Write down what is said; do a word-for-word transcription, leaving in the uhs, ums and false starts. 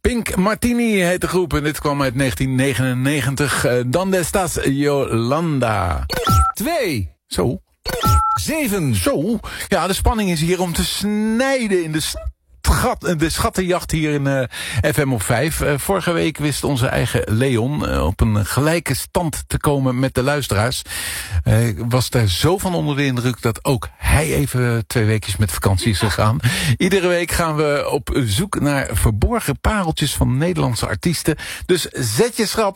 Pink Martini heet de groep en dit kwam uit negentien negenennegentig. Uh, Donde estás, Yolanda? Twee. Zo. Zeven. Zo. Ja, de spanning is hier om te snijden in de schat, de schattenjacht hier in uh, F M op vijf. Uh, vorige week wist onze eigen Leon uh, op een gelijke stand te komen met de luisteraars. Uh, ik was daar zo van onder de indruk dat ook hij even twee weekjes met vakantie is gegaan. Iedere week gaan we op zoek naar verborgen pareltjes van Nederlandse artiesten. Dus zet je schrap